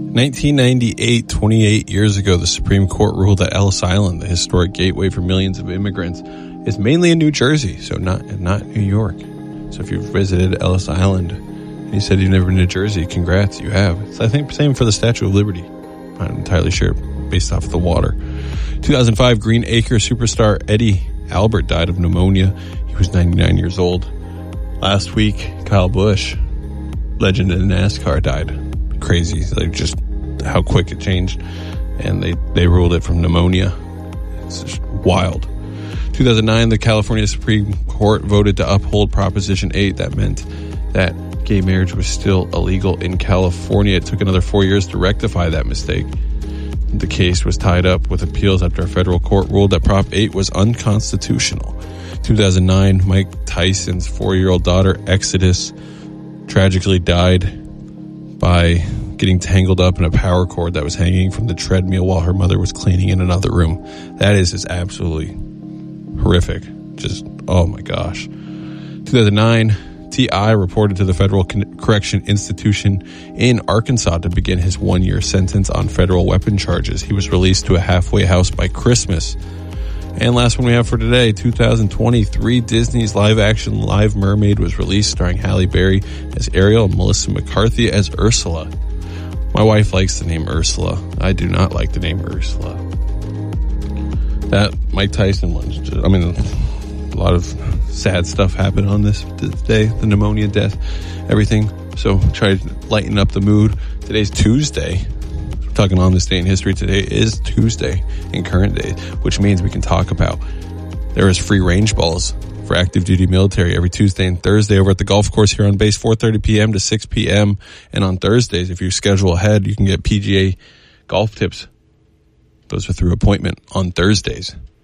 1998, 28 years ago, the Supreme Court ruled that Ellis Island, the historic gateway for millions of immigrants, is mainly in New Jersey, so not New York. So if you've visited Ellis Island and you said you've never been to Jersey, congrats, you have. It's, I think, same for the Statue of Liberty. I'm not entirely sure, based off the water. 2005, Green Acre superstar Eddie Albert died of pneumonia. He was 99 years old. Last week, Kyle Busch, legend in NASCAR, died. Crazy, like just how quick it changed, and they ruled it from pneumonia. It's just wild. 2009, the California Supreme Court voted to uphold Proposition 8. That meant that gay marriage was still illegal in California. It took another 4 years to rectify that mistake. The case was tied up with appeals after a federal court ruled that Prop 8 was unconstitutional. 2009, Mike Tyson's 4-year-old daughter, Exodus, tragically died by getting tangled up in a power cord that was hanging from the treadmill while her mother was cleaning in another room. That is just absolutely horrific. Just, oh my gosh. 2009, T.I. reported to the Federal Correction Institution in Arkansas to begin his 1-year sentence on federal weapon charges. He was released to a halfway house by Christmas. And last one we have for today, 2023, Disney's live-action Live Mermaid was released, starring Halle Berry as Ariel and Melissa McCarthy as Ursula. My wife likes the name Ursula. I do not like the name Ursula. That Mike Tyson one's just, I mean, a lot of sad stuff happened on this day, the pneumonia death, everything. So try to lighten up the mood. Today's Tuesday. Talking on this day in history, today is Tuesday in current day, which means we can talk about there is free range balls for active duty military every Tuesday and Thursday over at the golf course here on base, 4:30 p.m. to 6 p.m. And on Thursdays, if you schedule ahead, you can get PGA golf tips. Those are through appointment on Thursdays.